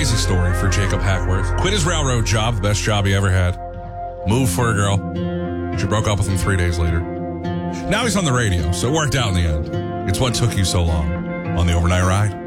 Crazy story for Jacob Hackworth. Quit his railroad job, the best job he ever had. Moved for a girl. She broke up with him 3 days later. Now he's on the radio, so it worked out in the end. It's what took you so long on the overnight ride.